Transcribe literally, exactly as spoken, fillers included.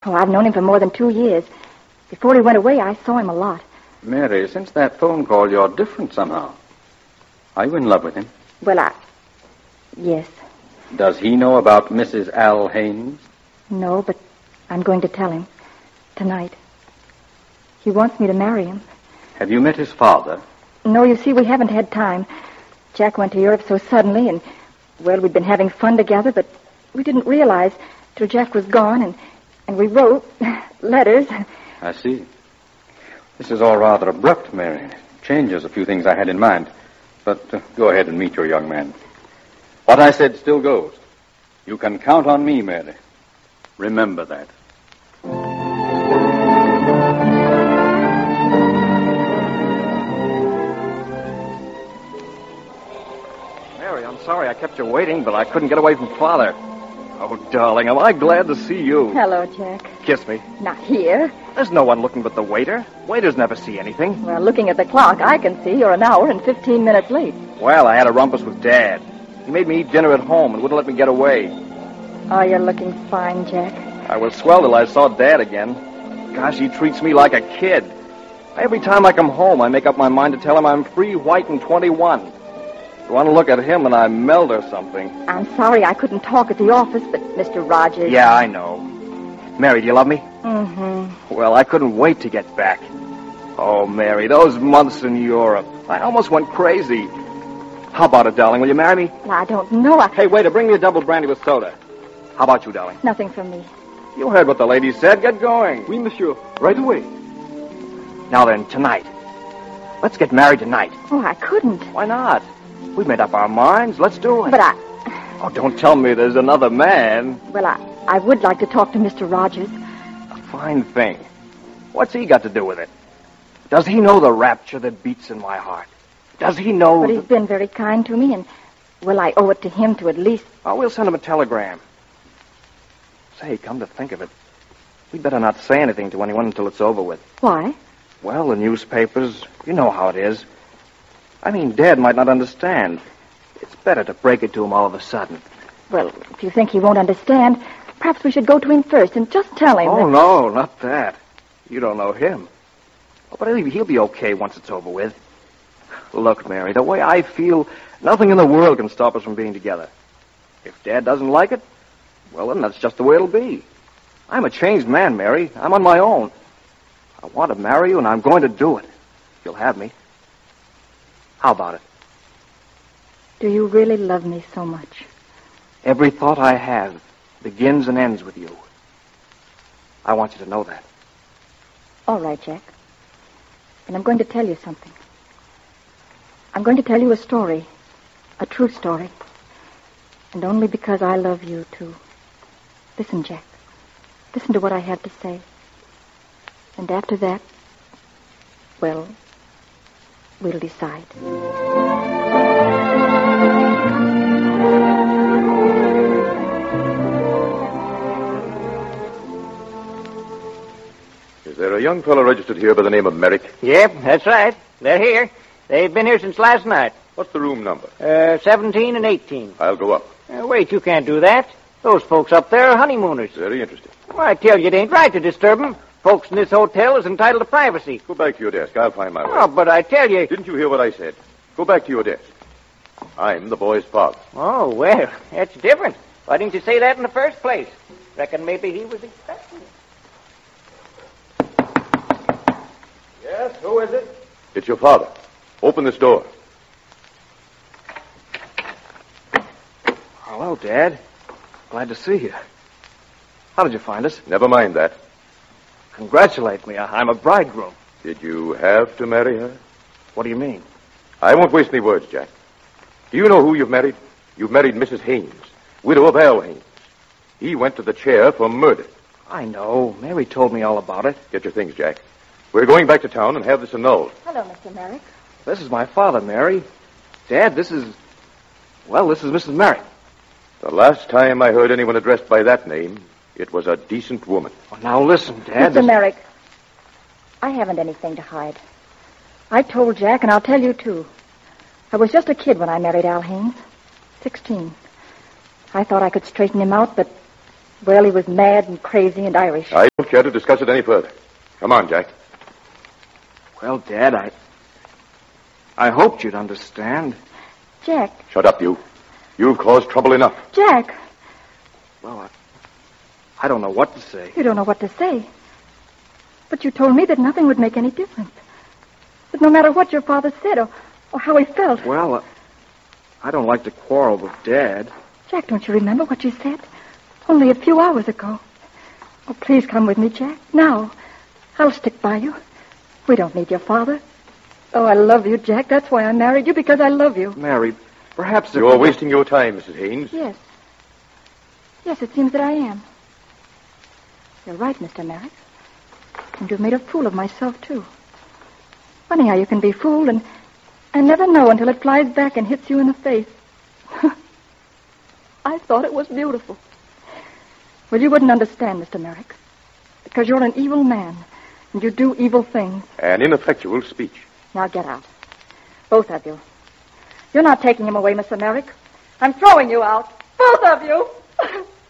Oh, I've known him for more than two years. Before he went away, I saw him a lot. Mary, since that phone call, you're different somehow. Are you in love with him? Well, I... Yes. Does he know about Missus Al Haynes? No, but I'm going to tell him. Tonight. He wants me to marry him. Have you met his father? No, you see, we haven't had time. Jack went to Europe so suddenly, and, well, we'd been having fun together, but we didn't realize till Jack was gone, and, and we wrote letters. I see. This is all rather abrupt, Mary. It changes a few things I had in mind. But uh, go ahead and meet your young man. What I said still goes. You can count on me, Mary. Remember that. Mary, I'm sorry I kept you waiting, but I couldn't get away from Father. Oh, darling, am I glad to see you. Hello, Jack. Kiss me. Not here. There's no one looking but the waiter. Waiters never see anything. Well, looking at the clock, I can see you're an hour and fifteen minutes late. Well, I had a rumpus with Dad. He made me eat dinner at home and wouldn't let me get away. Oh, you're looking fine, Jack. I was swell till I saw Dad again. Gosh, he treats me like a kid. Every time I come home, I make up my mind to tell him I'm free, white, and twenty-one. I want to look at him and I melt or something. I'm sorry I couldn't talk at the office, but Mister Rogers... Yeah, I know. Mary, do you love me? Mm-hmm. Well, I couldn't wait to get back. Oh, Mary, those months in Europe. I almost went crazy. How about it, darling? Will you marry me? I don't know. I... Hey, waiter, bring me a double brandy with soda. How about you, darling? Nothing from me. You heard what the lady said. Get going. Oui, monsieur. Right away. Now then, tonight. Let's get married tonight. Oh, I couldn't. Why not? We've made up our minds. Let's do it. But I... Oh, don't tell me there's another man. Well, I, I would like to talk to Mister Rogers. A fine thing. What's he got to do with it? Does he know the rapture that beats in my heart? Does he know... But he's been very kind to me, and, well, I owe it to him to at least... Oh, we'll send him a telegram. Say, come to think of it, we'd better not say anything to anyone until it's over with. Why? Well, the newspapers, you know how it is. I mean, Dad might not understand. It's better to break it to him all of a sudden. Well, if you think he won't understand, perhaps we should go to him first and just tell him Oh, that... no, not that. You don't know him. Oh, but he'll he'll be okay once it's over with. Look, Mary, the way I feel, nothing in the world can stop us from being together. If Dad doesn't like it, well, then that's just the way it'll be. I'm a changed man, Mary. I'm on my own. I want to marry you, and I'm going to do it. If you'll have me. How about it? Do you really love me so much? Every thought I have begins and ends with you. I want you to know that. All right, Jack. And I'm going to tell you something. I'm going to tell you a story. A true story. And only because I love you, too. Listen, Jack. Listen to what I have to say. And after that, well, we'll decide. Is there a young fellow registered here by the name of Merrick? Yep, that's right. They're here. They've been here since last night. What's the room number? Uh, seventeen and eighteen. I'll go up. Uh, wait, you can't do that. Those folks up there are honeymooners. Very interesting. Well, I tell you, it ain't right to disturb them. Folks in this hotel is entitled to privacy. Go back to your desk. I'll find my way. Oh, but I tell you... Didn't you hear what I said? Go back to your desk. I'm the boy's father. Oh, well, that's different. Why didn't you say that in the first place? Reckon maybe he was expecting it. Yes, who is it? It's your father. Open this door. Hello, Dad. Glad to see you. How did you find us? Never mind that. Congratulate me. I'm a bridegroom. Did you have to marry her? What do you mean? I won't waste any words, Jack. Do you know who you've married? You've married Missus Haynes, widow of Al Haynes. He went to the chair for murder. I know. Mary told me all about it. Get your things, Jack. We're going back to town and have this annulled. Hello, Mister Merrick. This is my father, Mary. Dad, this is... Well, this is Missus Merrick. The last time I heard anyone addressed by that name, it was a decent woman. Well, now listen, Dad. Mister This... Merrick, I haven't anything to hide. I told Jack, and I'll tell you, too. I was just a kid when I married Al Haynes. Sixteen. I thought I could straighten him out, but Well, he was mad and crazy and Irish. I don't care to discuss it any further. Come on, Jack. Well, Dad, I... I hoped you'd understand. Jack. Shut up, you. You've caused trouble enough. Jack. Well, I... I don't know what to say. You don't know what to say. But you told me that nothing would make any difference. That no matter what your father said or, or how he felt... Well, uh, I don't like to quarrel with Dad. Jack, don't you remember what you said? Only a few hours ago. Oh, please come with me, Jack. Now. I'll stick by you. We don't need your father. Oh, I love you, Jack. That's why I married you, because I love you. Mary, perhaps... if You're we- wasting your time, Missus Haynes. Yes. Yes, it seems that I am. You're right, Mister Merrick. And you've made a fool of myself, too. Funny how you can be fooled and, and never know until it flies back and hits you in the face. I thought it was beautiful. Well, you wouldn't understand, Mister Merrick. Because you're an evil man, and you do evil things. An ineffectual speech. Now get out. Both of you. You're not taking him away, Mister Merrick. I'm throwing you out. Both of you.